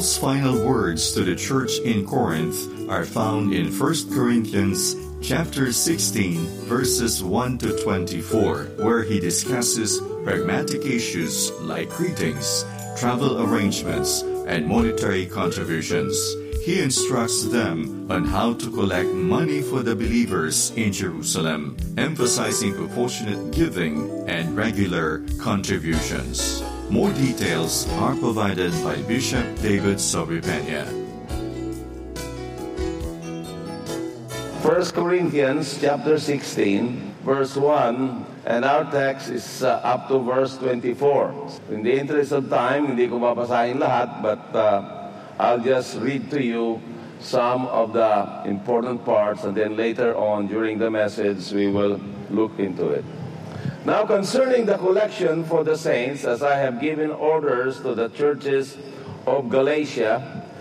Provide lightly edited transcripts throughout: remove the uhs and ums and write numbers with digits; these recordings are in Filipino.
Paul's final words to the church in Corinth are found in 1 Corinthians chapter 16, verses 1 to 24, where he discusses pragmatic issues like greetings, travel arrangements, and monetary contributions. He instructs them on how to collect money for the believers in Jerusalem, emphasizing proportionate giving and regular contributions. More details are provided by Bishop David Sobrepena. 1 Corinthians chapter 16, verse 1, and our text is up to verse 24. In the interest of time, hindi ko babasahin lahat, but I'll just read to you some of the important parts, and then later on during the message, we will look into it. Now concerning the collection for the saints, as I have given orders to the churches of Galatia,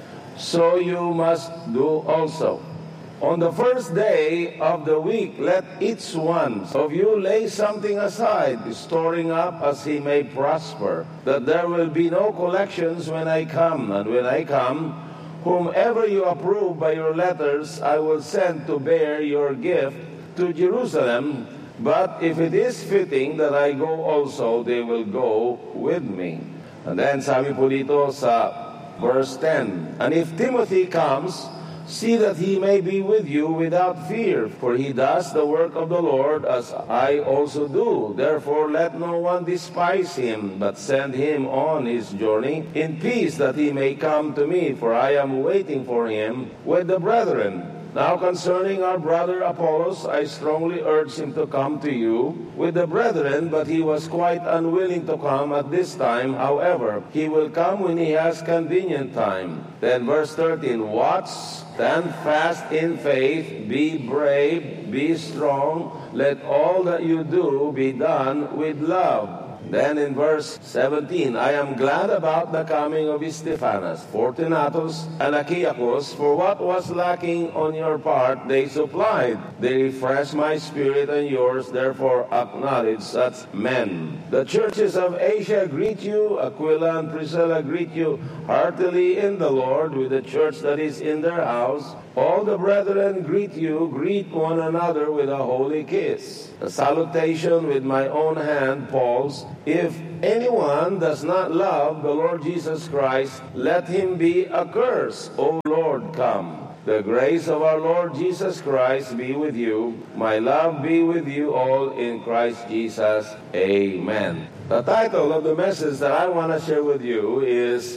so you must do also. On the first day of the week, let each one of you lay something aside, storing up as he may prosper, that there will be no collections when I come. And when I come, whomever you approve by your letters, I will send to bear your gift to Jerusalem. But if it is fitting that I go also, they will go with me. And then sabi po dito sa verse 10, and if Timothy comes, see that he may be with you without fear, for he does the work of the Lord as I also do. Therefore let no one despise him, but send him on his journey in peace, that he may come to me, for I am waiting for him with the brethren. Now concerning our brother Apollos, I strongly urged him to come to you with the brethren, but he was quite unwilling to come at this time. However, he will come when he has convenient time. Then verse 13, watch, stand fast in faith, be brave, be strong, let all that you do be done with love. Then in verse 17, I am glad about the coming of Stephanas, Fortunatus, and Achaicus, for what was lacking on your part they supplied. They refreshed my spirit and yours, therefore acknowledge such men. The churches of Asia greet you, Aquila and Priscilla greet you heartily in the Lord, with the church that is in their house. All the brethren greet you, greet one another with a holy kiss. A salutation with my own hand, Paul's. If anyone does not love the Lord Jesus Christ, let him be accursed. O Lord, come. The grace of our Lord Jesus Christ be with you. My love be with you all in Christ Jesus. Amen. The title of the message that I want to share with you is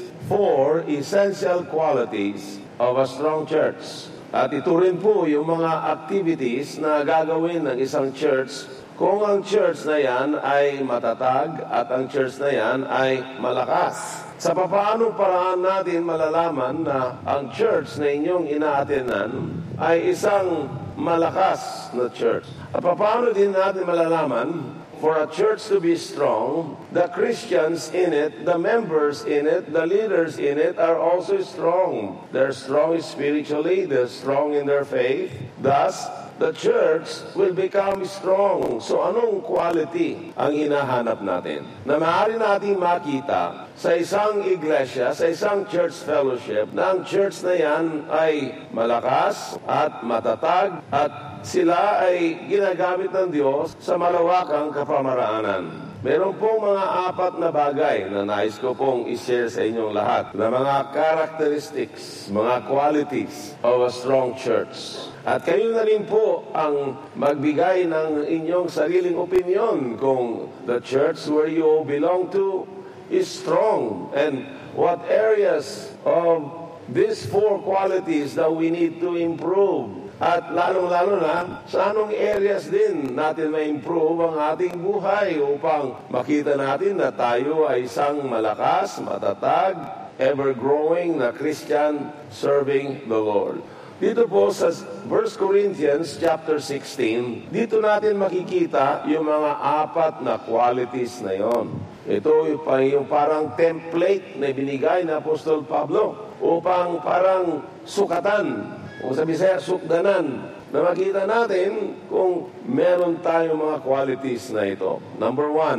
4 Essential Qualities of a Strong Church. At ito rin po yung mga activities na gagawin ng isang church kung ang church na yan ay matatag at ang church na yan ay malakas. Sa papaanong paraan natin malalaman na ang church na inyong inaatenan ay isang malakas na church? At papaano din natin malalaman for a church to be strong, the Christians in it, the members in it, the leaders in it are also strong. They're strong spiritually, they're strong in their faith. Thus, the church will become strong. So anong quality ang hinahanap natin? Na maaari nating makita sa isang iglesia, sa isang church fellowship, na ang church na yan ay malakas at matatag at sila ay ginagamit ng Diyos sa malawakang kapamaraanan. Meron pong mga 4 na bagay na nais ko pong i-share sa inyong lahat na mga characteristics, mga qualities of a strong church. At kayo na rin po ang magbigay ng inyong sariling opinion kung the church where you belong to is strong and what areas of these 4 qualities that we need to improve. At lalong-lalo na, sa anong areas din natin ma-improve ang ating buhay upang makita natin na tayo ay isang malakas, matatag, ever-growing na Christian serving the Lord. Dito po sa 1 Corinthians chapter 16, dito natin makikita yung mga 4 na qualities na yon. Ito yung parang template na binigay na Apostol Pablo upang parang sukatan, o sa Bisaya, sukdanan, na makita natin kung meron tayong mga qualities na ito. Number 1,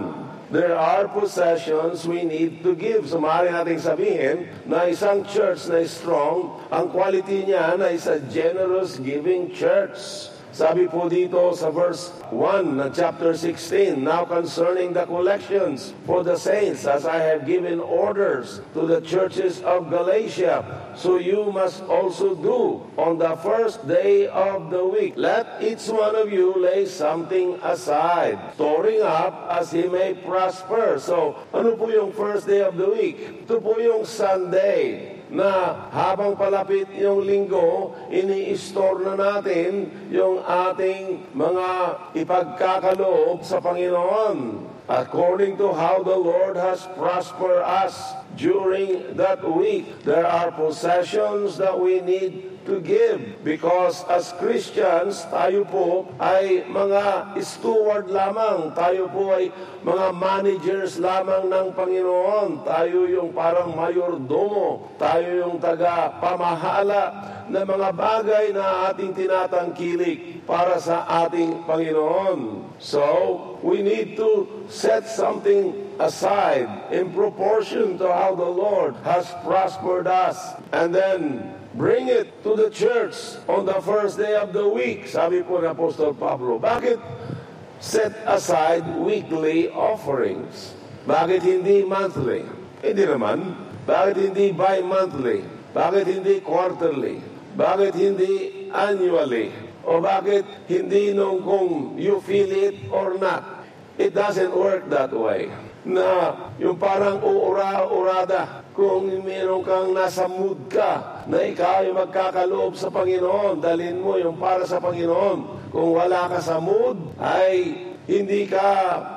there are possessions we need to give. So maaari nating sabihin na isang church na strong, ang quality niya na is a generous giving church. Sabi po dito sa verse 1 ng chapter 16, now concerning the collections for the saints, as I have given orders to the churches of Galatia, so you must also do on the first day of the week. Let each one of you lay something aside, storing up as he may prosper. So, ano po yung first day of the week? Ito po yung Sunday, na habang palapit yung linggo, ini-store na natin yung ating mga ipagkakaloob sa Panginoon. According to how the Lord has prospered us during that week, there are possessions that we need to give. Because as Christians, tayo po ay mga steward lamang. Tayo po ay mga managers lamang ng Panginoon. Tayo yung parang mayordomo. Tayo yung taga-pamahala ng mga bagay na ating tinatangkilik para sa ating Panginoon. So, we need to set something aside in proportion to how the Lord has prospered us. And then, bring it to the church on the first day of the week. Sabi po ni Apostol Pablo, bakit set aside weekly offerings? Bakit hindi monthly? Hindi naman. Bakit hindi bi-monthly? Bakit hindi quarterly? Bakit hindi annually? O bakit hindi nung kung you feel it or not? It doesn't work that way. Na yung parang uura-urada, kung meron kang nasa mood ka, na ikaw yung magkakaloob sa Panginoon, dalhin mo yung para sa Panginoon. Kung wala ka sa mood, ay hindi ka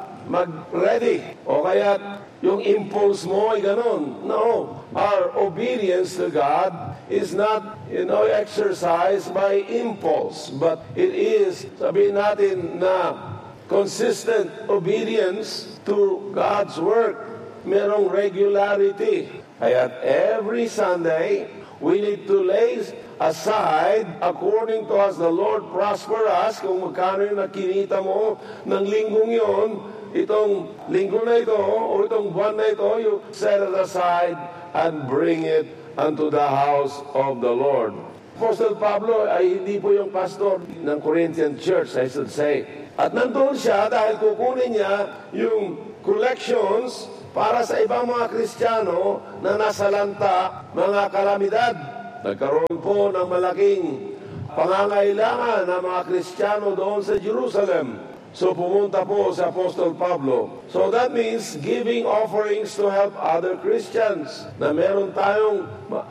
mag-ready. O kaya yung impulse mo ay ganun. No. Our obedience to God is not, exercised by impulse, but it is, sabihin natin na consistent obedience to God's work. Merong regularity. Kaya every Sunday, we need to lay aside according to as the Lord prosper us, kung magkano yung nakinita mo ng linggong yon, itong linggo na ito o itong buwan na ito, you set it aside and bring it unto the house of the Lord. Apostle Pablo ay hindi po yung pastor ng Corinthian church, I should say. At nandun siya dahil kukunin niya yung collections para sa ibang mga Kristiyano na nasalanta mga kalamidad. Nagkaroon po ng malaking pangangailangan ng mga Kristiyano doon sa Jerusalem. So pumunta po sa Apostol Pablo. So that means giving offerings to help other Christians. Na meron tayong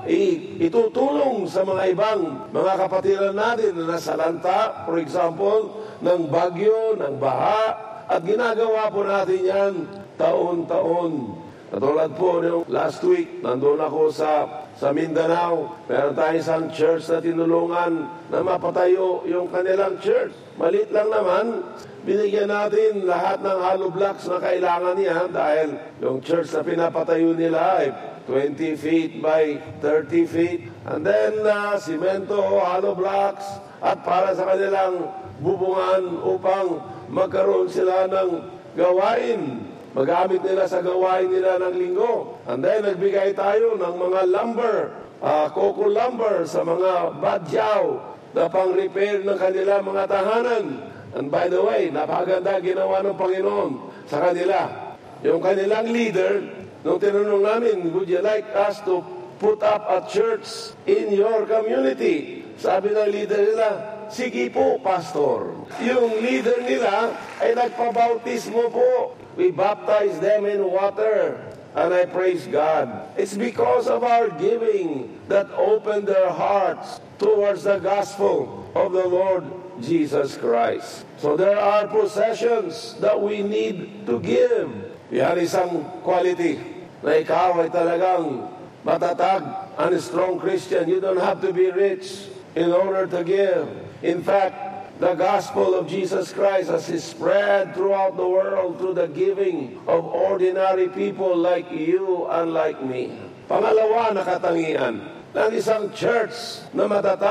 itutulong sa mga ibang mga kapatiran natin na nasalanta, for example, ng bagyo, ng baha. At ginagawa po natin yan taon-taon. Katulad po yung last week, nandun ako sa Mindanao. Meron tayong isang church na tinulungan na mapatayo yung kanilang church. Malit lang naman, binigyan natin lahat ng hollow blocks na kailangan niya dahil yung church na pinapatayo nila ay 20 feet by 30 feet. And then, simento, hollow blocks, at para sa kanilang bubungan upang magkaroon sila ng gawain. Magamit nila sa gawain nila ng linggo. And then, nagbigay tayo ng mga lumber, coco lumber sa mga badyaw na pang-repair ng kanila mga tahanan. And by the way, napakaganda ginawa ng Panginoon sa kanila. Yung kanilang leader, nung tinanong namin, would you like us to put up a church in your community? Sabi ng leader nila, sige po, pastor. Yung leader nila ay nagpabautismo po. We baptize them in water. And I praise God. It's because of our giving that opened their hearts towards the gospel of the Lord Jesus Christ. So there are possessions that we need to give. Yan isang quality na ikaw ay talagang matatag and strong Christian. You don't have to be rich in order to give. In fact, the gospel of Jesus Christ has spread throughout the world through the giving of ordinary people like you and like me. Pangalawa na katangian ng isang church na matatag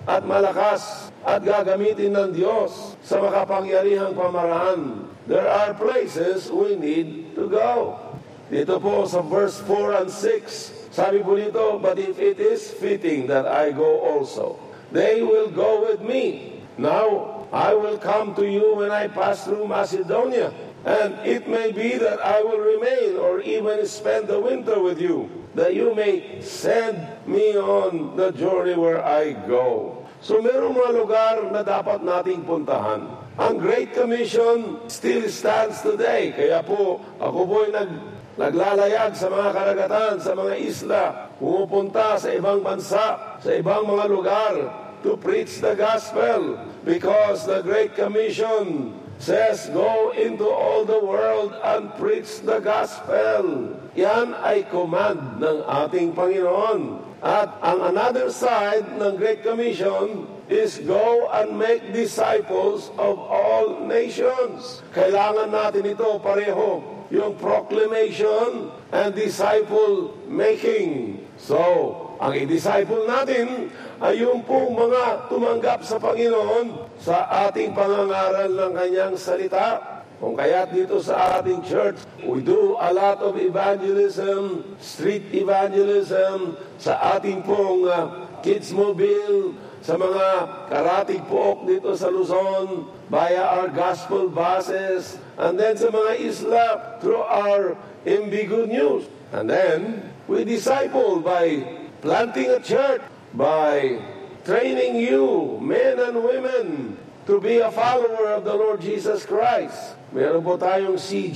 at malakas at gagamitin ng Diyos sa makapangyarihang pamaraan. There are places we need to go. Dito po sa verse 4 and 6, sabi po dito, but if it is fitting that I go also, they will go with me. Now, I will come to you when I pass through Macedonia, and it may be that I will remain or even spend the winter with you, that you may send me on the journey where I go. So merong mga lugar na dapat nating puntahan. Ang Great Commission still stands today. Kaya po, ako po'y naglalayag sa mga karagatan, sa mga isla, pumupunta sa ibang bansa, sa ibang mga lugar to preach the gospel, because the Great Commission says, go into all the world and preach the gospel. Yan ay command ng ating Panginoon. At ang another side ng Great Commission is go and make disciples of all nations. Kailangan natin ito pareho, yung proclamation and disciple making. So, ang i-disciple natin ay yung pong mga tumanggap sa Panginoon sa ating pangangaral ng Kanyang salita. Kung kaya dito sa ating church, we do a lot of evangelism, street evangelism, sa ating pong kids mobile, sa mga karatig pook dito sa Luzon, via our gospel buses, and then sa mga isla through our MB Good News. And then, we disciple by planting a church, by training you, men and women, to be a follower of the Lord Jesus Christ. Meron po tayong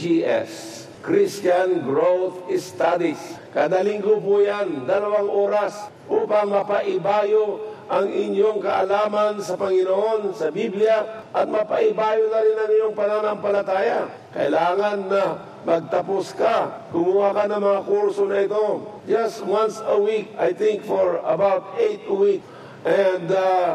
CGS, Christian Growth Studies. Kada linggo po yan, 2 oras, upang mapaibayo ang inyong kaalaman sa Panginoon, sa Biblia, at mapaibayo na rin ang inyong pananampalataya. Kailangan na magtapos ka, kumuha ka ng mga kurso na ito. Just once a week, I think for about 8 weeks. And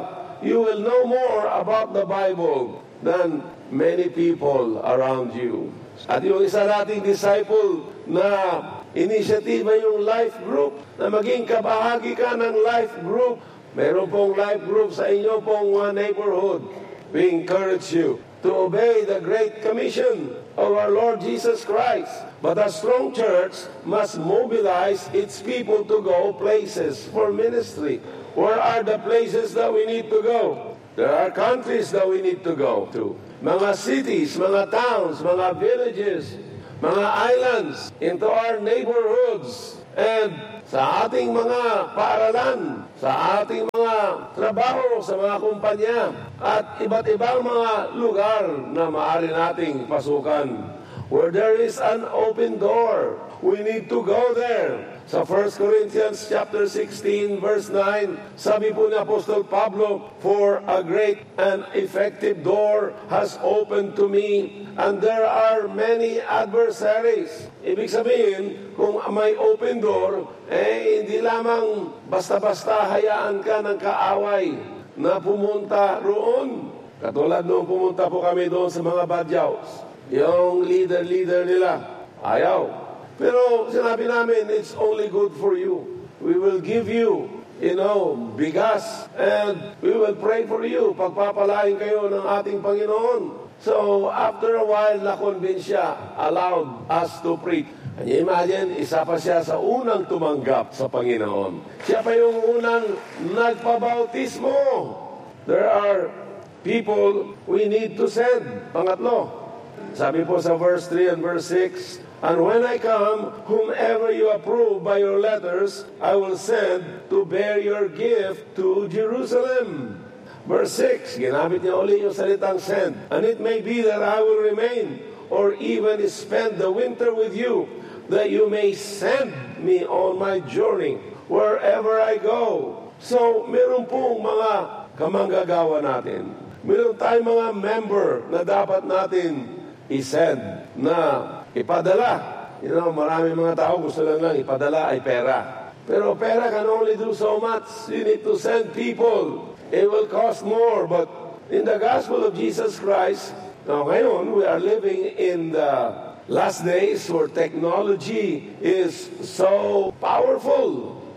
you will know more about the Bible than many people around you. At yung isa nating disciple na inisyatiba yung life group, na maging kabahagi ka ng life group. Meron pong life group sa inyo pong neighborhood. We encourage you to obey the Great Commission of our Lord Jesus Christ. But a strong church must mobilize its people to go places for ministry. Where are the places that we need to go? There are countries that we need to go to. Mga cities, mga towns, mga villages, mga islands, into our neighborhoods, and sa ating mga paaralan, sa ating mga trabaho, sa mga kumpanya, at iba't ibang mga lugar na maaari nating pasukan. Where there is an open door, we need to go there. Sa 1 Corinthians chapter 16, verse 9, sabi po ni Apostol Pablo, for a great and effective door has opened to me, and there are many adversaries. Ibig sabihin, kung may open door, hindi lamang basta-basta hayaan ka ng kaaway na pumunta roon. Katulad nung pumunta po kami doon sa mga badyaws. Yung leader nila, ayaw. Pero sinabi namin, it's only good for you. We will give you, bigas, and we will pray for you. Pagpapalain kayo ng ating Panginoon. So, after a while, na-convince siya, allowed us to preach. Can you imagine, isa pa siya sa unang tumanggap sa Panginoon. Siya pa yung unang nagpabautismo. There are people we need to send. Pangatlo, sabi po sa verse 3 and verse 6, and when I come, whomever you approve by your letters, I will send to bear your gift to Jerusalem. Verse 6, ginamit niya uli yung salitang send. And it may be that I will remain or even spend the winter with you, that you may send me on my journey wherever I go. So, meron pong mga kamanggagawa natin. Meron tayong mga member na dapat natin i-send, na ipadala. Marami mga tao gusto lang ipadala ay pera. Pero pera can only do so much. You need to send people. It will cost more. But in the gospel of Jesus Christ, now ngayon, we are living in the last days where technology is so powerful.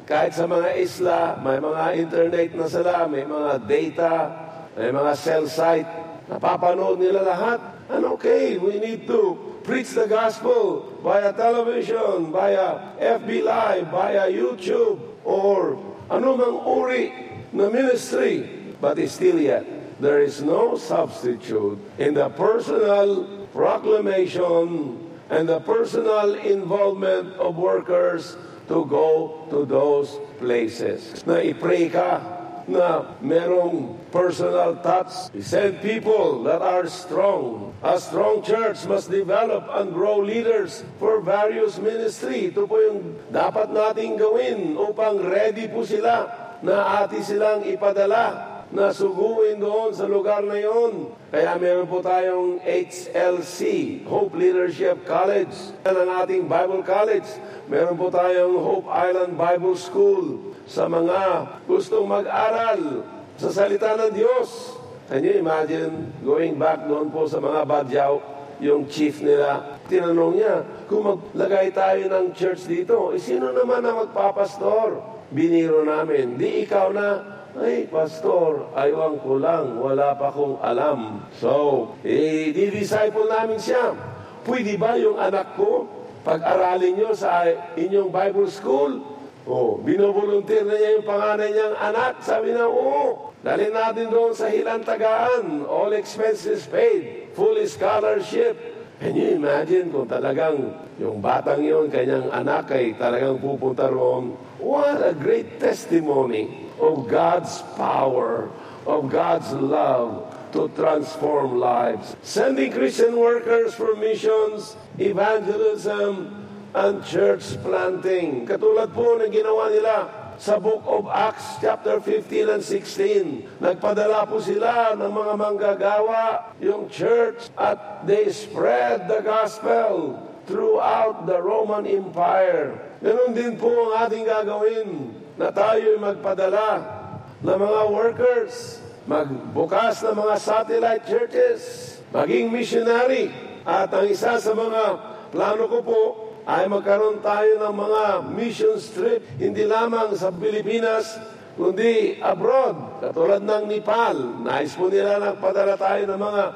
Kahit sa mga isla, may mga internet na sila, may mga data, may mga cell site. Napapanood nila lahat. And okay, we need to preach the gospel via television, via FB Live, via YouTube, or anumang uri na ministry. But still yet, there is no substitute in the personal proclamation and the personal involvement of workers to go to those places. Na i-pray ka, na merong personal touch. Send people that are strong. A strong church must develop and grow leaders for various ministry. Ito po yung dapat nating gawin upang ready po sila na ati silang ipadala na suguin doon sa lugar na yon. Kaya meron po tayong HLC, Hope Leadership College. Yan ang ating Bible College. Meron po tayong Hope Island Bible School sa mga gustong mag-aral sa salita ng Diyos. Can you imagine going back doon po sa mga Badyaw, yung chief nila, tinanong niya, kung maglagay tayo ng church dito, sino naman ang magpapastor? Biniro namin, di ikaw na. Ay, pastor, aywan ko lang, wala pa kong alam. So, di-disciple namin siya. Pwede ba yung anak ko, pag-aralin nyo sa inyong Bible school? Binovolunteer na niya yung panganay niyang anak. Sabi na, dalhin natin doon sa Hilantagaan, all expenses paid, full scholarship. Can you imagine kung talagang yung batang yun, kanyang anak ay talagang pupunta roon? What a great testimony of God's power, of God's love to transform lives. Sending Christian workers for missions, evangelism, and church planting. Katulad po ng ginawa nila sa Book of Acts chapter 15 and 16. Nagpadala po sila ng mga manggagawa, yung church, at they spread the gospel throughout the Roman Empire. Ganun din po ang ating gagawin, na tayo magpadala ng mga workers, magbukas ng mga satellite churches, maging missionary. At ang isa sa mga plano ko po ay magkaroon tayo ng mga mission trip, hindi lamang sa Pilipinas, kundi abroad, katulad ng Nepal. Nais po nila nagpadala tayo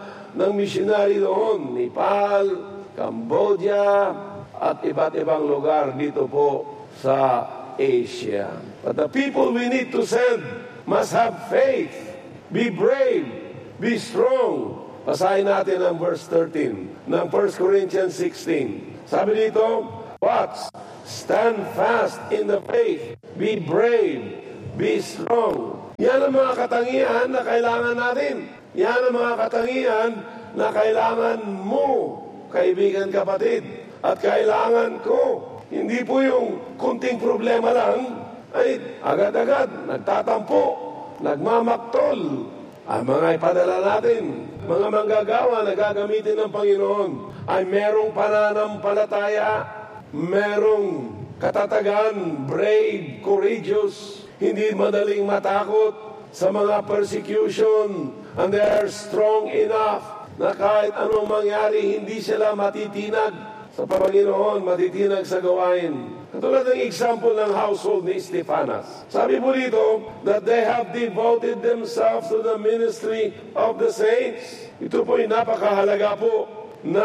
ng missionary doon. Nepal, Cambodia, at iba't ibang lugar dito po sa Asia. But the people we need to send must have faith, be brave, be strong. Basahin natin ang verse 13 ng 1 Corinthians 16. Sabi dito, but stand fast in the faith, be brave, be strong. Yan ang mga katangian na kailangan natin. Yan ang mga katangian na kailangan mo, kaibigan kapatid, at kailangan ko. Hindi po yung kunting problema lang, ay agad-agad nagtatampo, nagmamaktol. Ang mga ipadala natin, mga manggagawa na gagamitin ng Panginoon, ay merong pananampalataya, merong katatagan, brave, courageous, hindi madaling matakot sa mga persecution, and they are strong enough na kahit anong mangyari, hindi sila matitinag sa Panginoon, matitinag sa gawain. Katulad ng example ng household ni Stephanas. Sabi po dito, that they have devoted themselves to the ministry of the saints. Ito po yung napakahalaga po na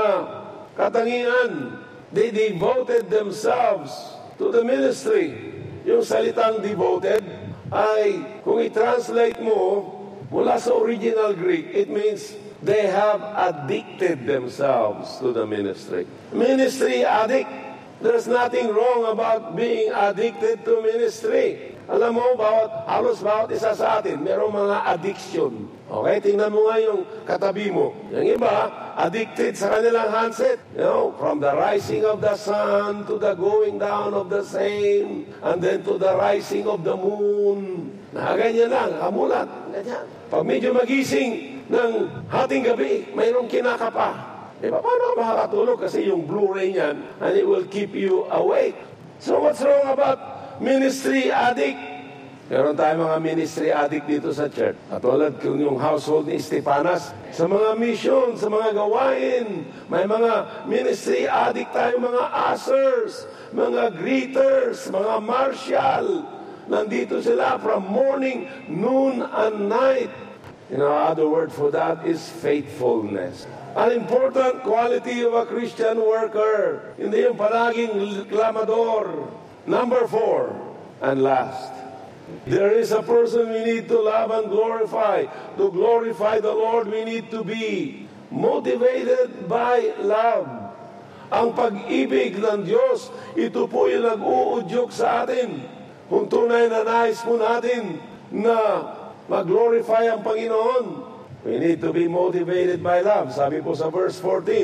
katangian. They devoted themselves to the ministry. Yung salitang devoted ay, kung i-translate mo mula sa original Greek, it means they have addicted themselves to the ministry. Ministry addict. There's nothing wrong about being addicted to ministry. Alam mo, halos bawat isa sa atin, merong mga addiction. Okay, tingnan mo nga yung katabi mo. Yung iba, addicted sa kanilang handset. You know, from the rising of the sun to the going down of the same, and then to the rising of the moon. Ganyan lang, hamulat. Ganyan. Pag medyo magising ng hating gabi, mayroong kinakapa. Paano ka makakatulog? Kasi yung Blu-ray niyan, and it will keep you awake. So what's wrong about ministry addict? Meron tayong mga ministry addict dito sa church. Katulad kung yung household ni Estepanas, sa mga mission, sa mga gawain, may mga ministry addict tayo, mga ushers, mga greeters, mga marshal. Nandito sila from morning, noon, and night. Other word for that is faithfulness. An important quality of a Christian worker. Hindi yung palaging reklamador. Number 4, and last. There is a person we need to love and glorify. To glorify the Lord, we need to be motivated by love. Ang pag-ibig ng Diyos, ito po yung nag-uudyok sa atin. Kung tunay na nais po natin na mag-glorify ang Panginoon, we need to be motivated by love. Sabi po sa verse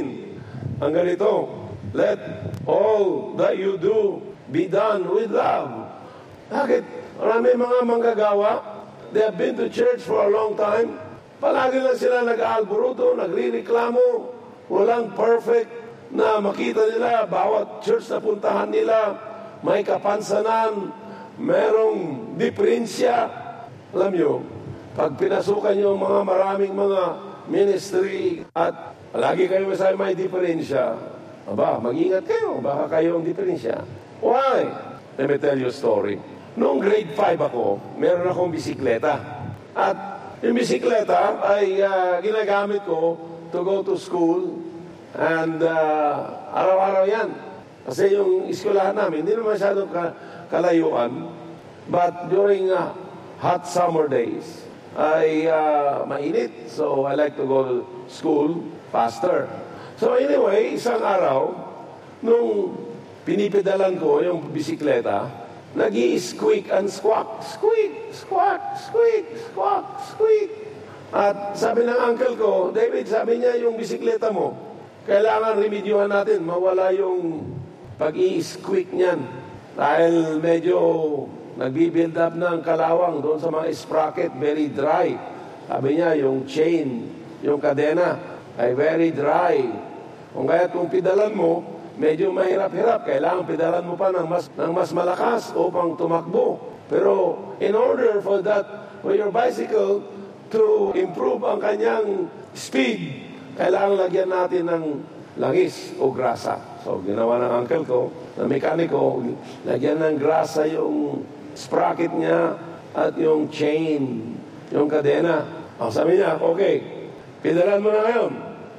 14, ang ganito, let all that you do be done with love. Bakit? Marami mga manggagawa, they have been to church for a long time. Palagi lang sila nag-aalburuto, nagre-reklamo. Walang perfect na makita nila. Bawat church na puntahan nila, may kapansanan, merong diferensya. Alam nyo, pag pinasukan nyo mga maraming mga ministry at palagi kayo may diferensya, mag-ingat kayo, baka kayo ang diferensya. Why? Let me tell you a story. Noong grade 5 ako, meron akong bisikleta. At yung bisikleta ay ginagamit ko to go to school. And araw-araw yan. Kasi yung eskwelahan namin, hindi naman masyadong kalayuan. But during hot summer days, ay mainit. So I like to go to school faster. So anyway, isang araw, nung pinipedalan ko yung bisikleta, nag-i-squeak and squawk. Squeak, squawk, squeak, squawk, squeak. At sabi ng uncle ko, David, sabi niya, yung bisikleta mo, kailangan remedyohan natin, mawala yung pag-i-squeak niyan. Dahil medyo nagbi-build up ng kalawang doon sa mga sprocket, very dry. Sabi niya, yung chain, yung kadena, ay very dry. Kung pedalan mo, medyo mahirap-hirap. Kailangan pedalan mo pa ng mas malakas upang tumakbo. Pero in order for your bicycle to improve ang kanyang speed, kailangan lagyan natin ng langis o grasa. So ginawa ng uncle ko, na mekaniko, lagyan ng grasa yung sprocket niya at yung chain, yung kadena. Sabi niya, okay, pedalan mo na ngayon.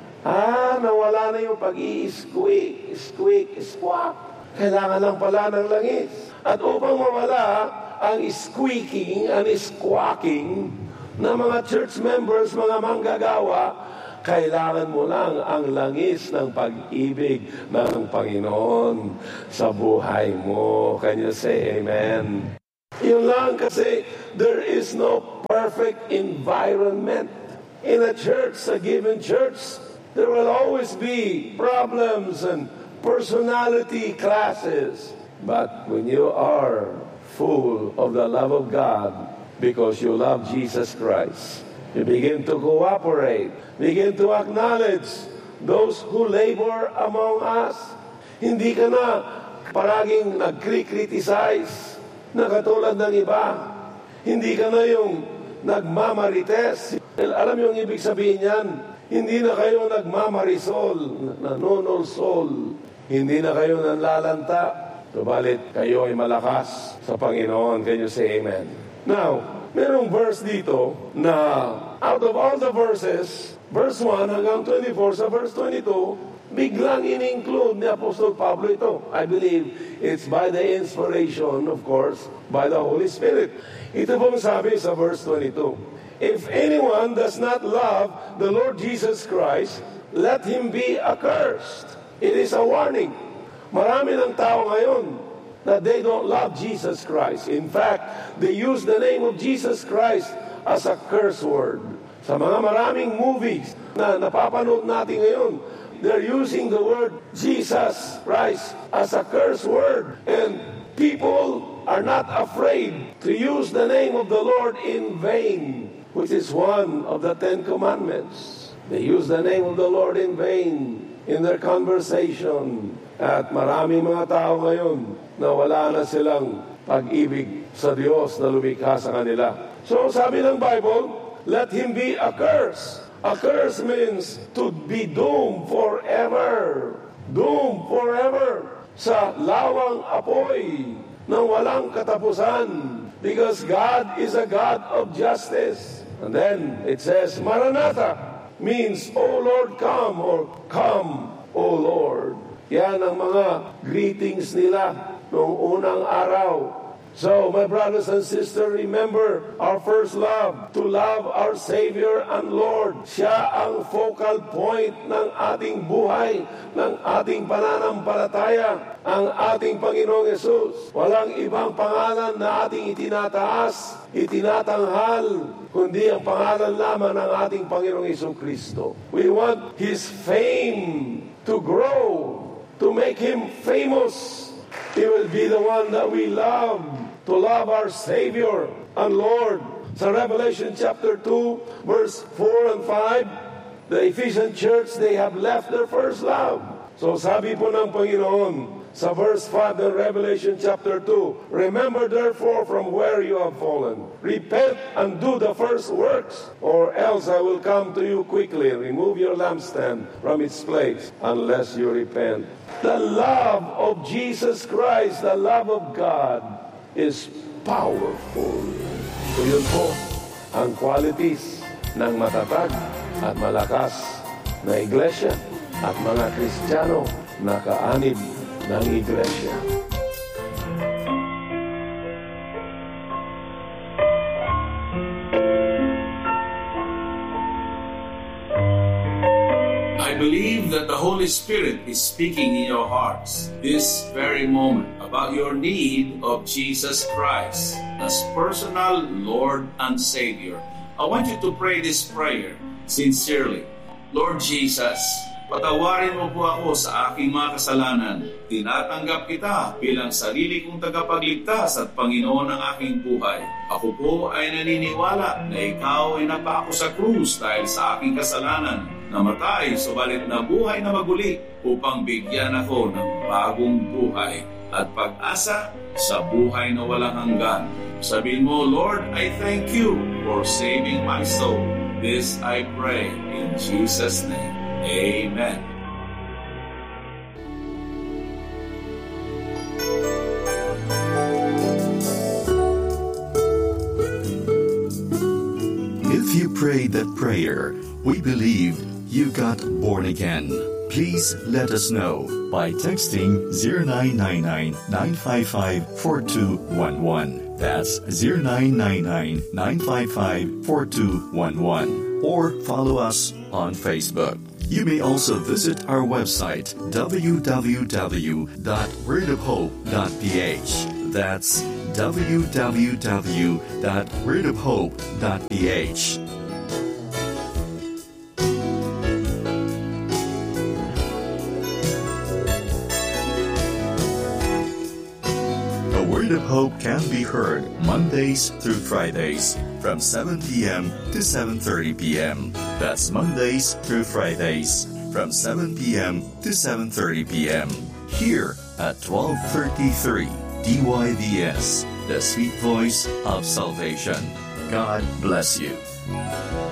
Nawala na yung pag-i-squeak, squeak, squawk. Kailangan lang pala ng langis. At upang mawala ang squeaking and squawking ng mga church members, mga manggagawa, kailangan mo lang ang langis ng pag-ibig ng Panginoon sa buhay mo. Can you say amen? Yun lang kasi there is no perfect environment in a church, a given church. There will always be problems and personality clashes. But when you are full of the love of God because you love Jesus Christ, you begin to cooperate, begin to acknowledge those who labor among us. Hindi ka na paraging nag-criticize na katulad ng iba. Hindi ka na yung nagmamarites. Alam mo yung ibig sabihin yan? Hindi na kayo nagmamarisol, nanonolsol. Hindi na kayo nanlalanta. Subalit, kayo ay malakas sa Panginoon. Can you say amen? Now, merong verse dito na out of all the verses, verse 1 hanggang 24 sa verse 22, biglang in-include ni Apostol Pablo ito. I believe it's by the inspiration, of course, by the Holy Spirit. Ito pong sabi sa verse 22. If anyone does not love the Lord Jesus Christ, let him be accursed. It is a warning. Marami ng tao ngayon that they don't love Jesus Christ. In fact, they use the name of Jesus Christ as a curse word. Sa mga maraming movies na napapanood natin ngayon, they're using the word Jesus Christ as a curse word. And people are not afraid to use the name of the Lord in vain, which is one of the 10 Commandments. They use the name of the Lord in vain in their conversation. At maraming mga tao ngayon na wala na silang pag-ibig sa Diyos na lumikha sa kanila. So sabi ng Bible, let him be accursed. Accursed means to be doomed forever. Doomed forever sa lawang apoy na walang katapusan. Because God is a God of justice. And then it says, Maranatha means, O Lord, come, or come, O Lord. Yan ang mga greetings nila noong unang araw. So, my brothers and sisters, remember our first love, to love our Savior and Lord. Siya ang focal point ng ating buhay, ng ating pananampalataya, ang ating Panginoong Yesus. Walang ibang pangalan na ating itinataas, itinatanghal, kundi ang pangalan lamang ng ating Panginoong Jesucristo. We want His fame to grow, to make Him famous. He will be the one that we love, to love our Savior and Lord. Sa Revelation chapter 2, verse 4 and 5, the Ephesian church, they have left their first love. So sabi po ng Panginoon sa verse 5 ng Revelation chapter 2, remember therefore from where you have fallen. Repent and do the first works, or else I will come to you quickly and remove your lampstand from its place, unless you repent. The love of Jesus Christ, the love of God, is powerful. So yun po ang qualities ng matatag at malakas na iglesia at mga Kristiyano na kaanib ng iglesia. I believe that the Holy Spirit is speaking in your hearts this very moment about your need of Jesus Christ as personal Lord and Savior. I want you to pray this prayer sincerely. Lord Jesus, patawarin mo po ako sa aking mga kasalanan. Tinatanggap kita bilang sarili kong tagapagligtas at Panginoon ng aking buhay. Ako po ay naniniwala na ikaw ay napako sa krus dahil sa aking kasalanan. Namatay, subalit na buhay na maguli upang bigyan ako ng bagong buhay at pag-asa sa buhay na walang hanggan. Sabihin mo, Lord, I thank you for saving my soul. This I pray in Jesus' name. Amen. If you prayed that prayer, we believe you got born again. Please let us know by texting 0999-955-4211. That's 0999-955-4211. Or follow us on Facebook. You may also visit our website, www.wordofhope.ph. That's www.wordofhope.ph. The Word of Hope can be heard Mondays through Fridays from 7 p.m. to 7:30 p.m. That's Mondays through Fridays from 7 p.m. to 7:30 p.m. here at 1233 DYVS, the sweet voice of salvation. God bless you.